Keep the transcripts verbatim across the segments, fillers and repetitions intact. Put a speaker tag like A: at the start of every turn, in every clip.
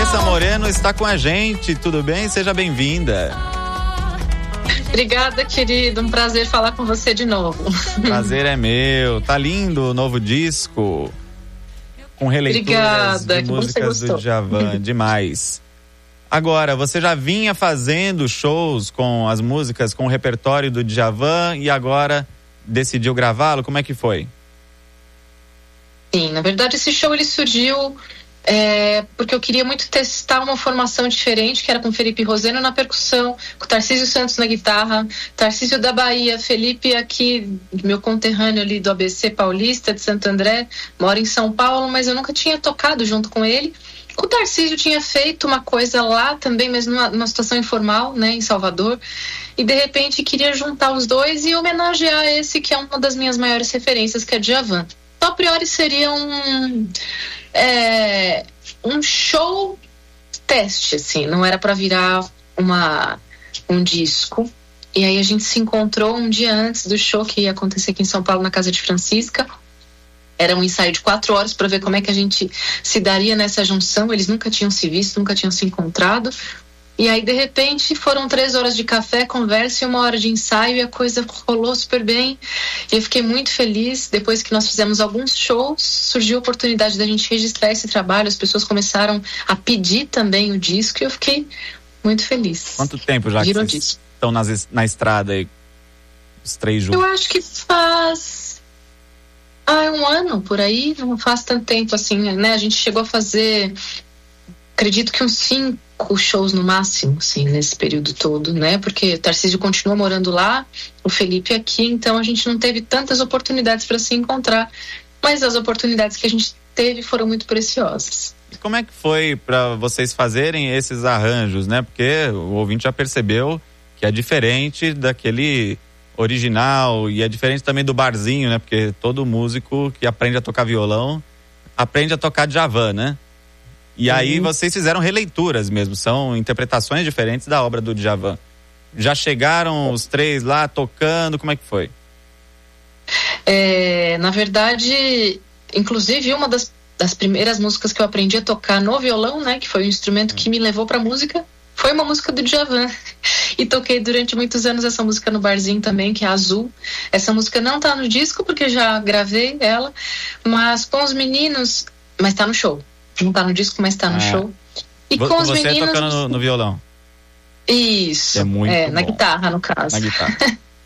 A: Vanessa Moreno está com a gente, tudo bem? Seja bem-vinda.
B: Obrigada, querido, um prazer falar com você de novo.
A: Prazer é meu, tá lindo o novo disco, com releituras
B: Obrigada,
A: de músicas do Djavan, demais. Agora, você já vinha fazendo shows com as músicas, com o repertório do Djavan e agora decidiu gravá-lo? Como é que foi?
B: Sim, na verdade esse show ele surgiu é, porque eu queria muito testar uma formação diferente, que era com Felipe Roseno na percussão, com Tarcísio Santos na guitarra, Tarcísio da Bahia, Felipe aqui, meu conterrâneo ali do A B C Paulista, de Santo André, mora em São Paulo, mas eu nunca tinha tocado junto com ele. O Tarcísio tinha feito uma coisa lá também, mas numa, numa situação informal, né, em Salvador, e de repente queria juntar os dois e homenagear esse que é uma das minhas maiores referências, que é Djavan. Então, a priori seria um, é, um show teste, assim, não era para virar uma, um disco. E aí a gente se encontrou um dia antes do show que ia acontecer aqui em São Paulo, na Casa de Francisca. Era um ensaio de quatro horas para ver como é que a gente se daria nessa junção. Eles nunca tinham se visto, nunca tinham se encontrado. E aí, de repente, foram três horas de café, conversa e uma hora de ensaio, e a coisa rolou super bem. E eu fiquei muito feliz. Depois que nós fizemos alguns shows, surgiu a oportunidade da gente registrar esse trabalho. As pessoas começaram a pedir também o disco e eu fiquei muito feliz.
A: Quanto tempo já
B: Virou
A: que vocês
B: disco.
A: estão nas, na estrada aí, os três juntos?
B: Eu acho que faz... Ah, é um ano por aí, não faz tanto tempo assim, né? A gente chegou a fazer, acredito que uns cinco shows no máximo, assim, nesse período todo, né? Porque o Tarcísio continua morando lá, o Felipe aqui, então a gente não teve tantas oportunidades para se encontrar, mas as oportunidades que a gente teve foram muito preciosas.
A: E como é que foi para vocês fazerem esses arranjos, né? Porque o ouvinte já percebeu que é diferente daquele original e é diferente também do barzinho, né? Porque todo músico que aprende a tocar violão aprende a tocar Djavan, né? E uhum. aí vocês fizeram releituras mesmo, são interpretações diferentes da obra do Djavan. Já chegaram os três lá tocando, como é que foi?
B: É, na verdade, inclusive uma das, das primeiras músicas que eu aprendi a tocar no violão, né? Que foi o instrumento que me levou pra música, foi uma música do Djavan. E toquei durante muitos anos essa música no barzinho também, que é Azul. Essa música não tá no disco, porque já gravei ela, mas com os meninos, mas tá no show. Não tá no disco, mas tá no
A: é.
B: show. E
A: Vo-
B: com os
A: você
B: meninos...
A: tocando no, no violão?
B: Isso.
A: É muito
B: é, na
A: bom.
B: guitarra, no caso.
A: Na guitarra.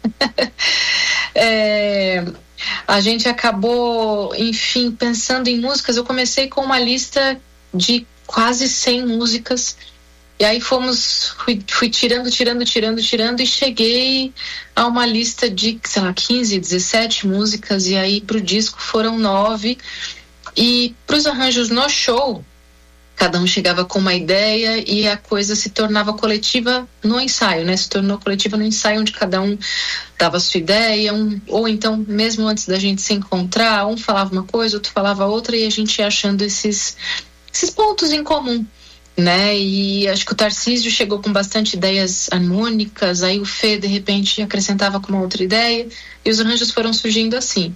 B: é, a gente acabou, enfim, pensando em músicas. Eu comecei com uma lista de quase cem músicas. E aí fomos, fui, fui tirando, tirando, tirando, tirando e cheguei a uma lista de, sei lá, quinze, dezessete músicas. E aí pro disco foram nove. E pros arranjos no show, cada um chegava com uma ideia e a coisa se tornava coletiva no ensaio, né? Se tornou coletiva no ensaio, onde cada um dava a sua ideia, um, ou então, mesmo antes da gente se encontrar, um falava uma coisa, outro falava outra, e a gente ia achando esses, esses pontos em comum, né? E acho que o Tarcísio chegou com bastante ideias harmônicas, aí o Fê, de repente, acrescentava com uma outra ideia, e os arranjos foram surgindo assim.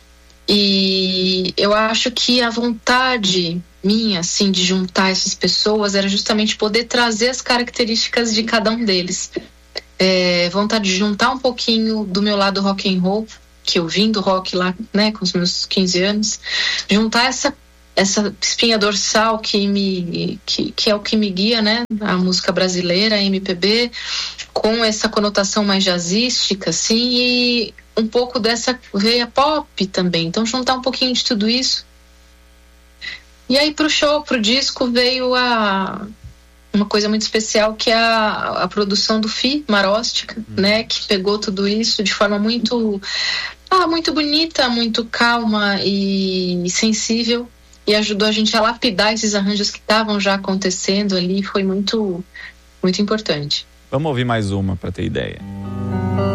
B: E eu acho que a vontade minha, assim, de juntar essas pessoas era justamente poder trazer as características de cada um deles. É, vontade de juntar um pouquinho do meu lado rock and roll, que eu vim do rock lá, né, com os meus quinze anos, juntar essa, essa espinha dorsal que, me, que, que é o que me guia, né, a música brasileira, a M P B, com essa conotação mais jazzística, assim, e um pouco dessa veia pop também. Então, juntar um pouquinho de tudo isso. E aí, pro show, pro disco, veio a uma coisa muito especial, que é a, a produção do Fi Maróstica, hum. né? Que pegou tudo isso de forma muito, ah, muito bonita, muito calma e sensível, e ajudou a gente a lapidar esses arranjos que estavam já acontecendo ali. Foi muito, muito importante.
A: Vamos ouvir mais uma para ter ideia.